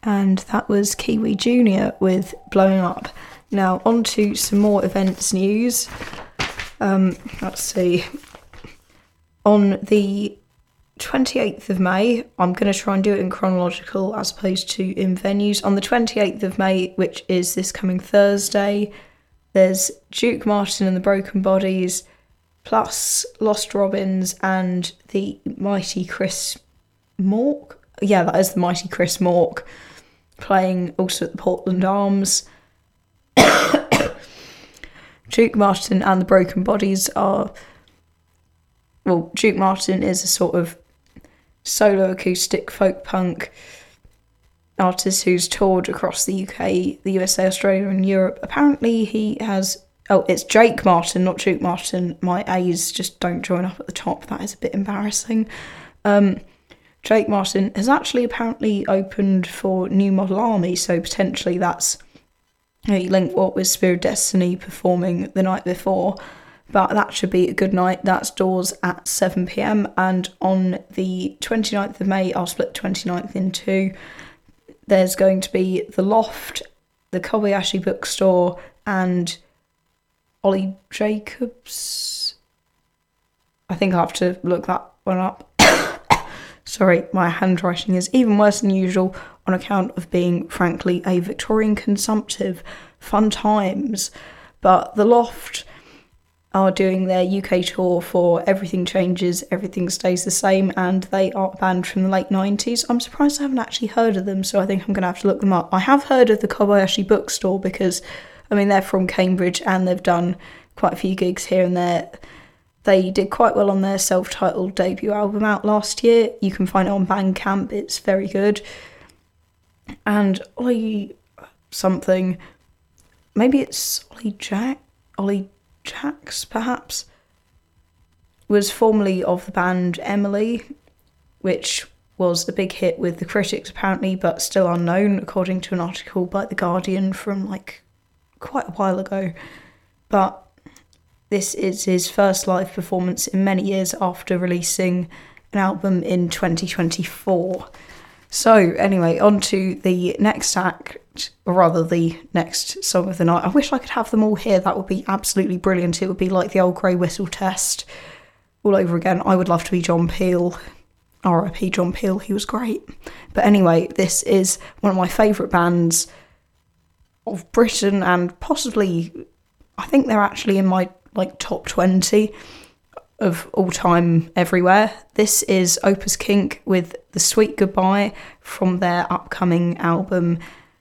and that was Kiwi Junior with Blowing Up. Now, on to some more events news. Let's see. On the 28th of May, I'm going to try and do it in chronological as opposed to in venues. On the 28th of May, which is this coming Thursday, there's Duke Martin and the Broken Bodies, plus Lost Robins and the Mighty Chris Mork. Yeah, that is the Mighty Chris Mork, playing also at the Portland Arms. Duke Martin and the Broken Bodies are... Well, Duke Martin is a sort of solo acoustic folk punk artist who's toured across the UK, the USA, Australia and Europe. Apparently he has... Oh, it's Jake Martin, not Duke Martin. My A's just don't join up at the top. That is a bit embarrassing. Jake Martin has actually apparently opened for New Model Army, so potentially that's a link what with Spirit Destiny performing the night before. But that should be a good night. That's doors at 7 p.m. And on the 29th of May, I'll split 29th in two. There's going to be The Loft, the Kobayashi Bookstore, and Ollie Jacobs. I think I'll have to look that one up. Sorry, my handwriting is even worse than usual on account of being, frankly, a Victorian consumptive. Fun times. But The Loft are doing their UK tour for Everything Changes, Everything Stays the Same, and they are a band from the late 90s. I'm surprised I haven't actually heard of them, so I think I'm going to have to look them up. I have heard of the Kobayashi Bookstore because, I mean, they're from Cambridge and they've done quite a few gigs here and there. They did quite well on their self-titled debut album out last year. You can find it on Bandcamp, it's very good. And Ollie something, maybe it's Ollie Jacks, perhaps, was formerly of the band Emily, which was a big hit with the critics apparently, but still unknown, according to an article by The Guardian from quite a while ago. But this is his first live performance in many years after releasing an album in 2024. So anyway, on to the next act, or rather the next song of the night. I wish I could have them all here. That would be absolutely brilliant. It would be like the old grey whistle test all over again. I would love to be John Peel. R.I.P. John Peel, he was great. But anyway, this is one of my favourite bands of Britain, and possibly, I think they're actually in my top 20 of all time everywhere. This is Opus Kink with The Sweet Goodbye from their upcoming album